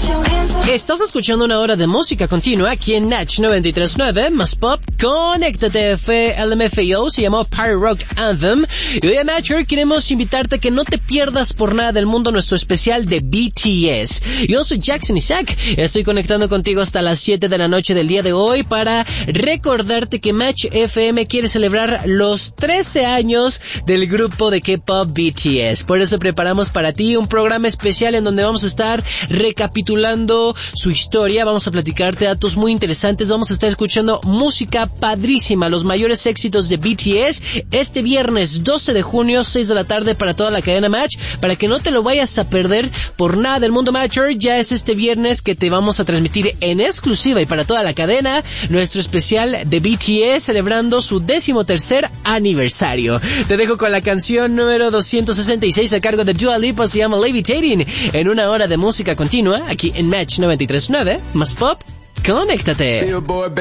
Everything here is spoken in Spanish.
Estás escuchando una hora de música continua aquí en Natch 93.9 más pop. Conéctate, fue LMFAO, se llamó Pirate Rock Anthem. Y hoy en Natcher queremos invitarte a que no te pierdas por nada del mundo nuestro especial de BTS. Yo soy Jackson Isaac, estoy conectando contigo hasta las 7 de la noche del día de hoy para recordarte que Match FM quiere celebrar los 13 años del grupo de K-pop BTS. Por eso preparamos para ti un programa especial en donde vamos a estar recapitulando su historia, vamos a platicarte datos muy interesantes, vamos a estar escuchando música padrísima, los mayores éxitos de BTS, este viernes 12 de junio, 6 de la tarde para toda la cadena Match, para que no te lo vayas a perder por nada del mundo Matcher. Ya es este viernes que te vamos a transmitir en exclusiva y para toda la cadena nuestro especial de BTS celebrando su 13º aniversario. Te dejo con la canción número 266 a cargo de Dua Lipa, se llama Levitating, en una hora de música continua aquí en Match 93.9 más pop. Conéctate.